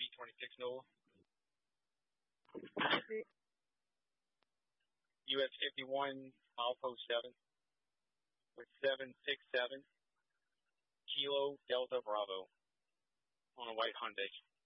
P26 Noah. US 51 milepost 7 with 767 Kilo Delta Bravo on a white Hyundai.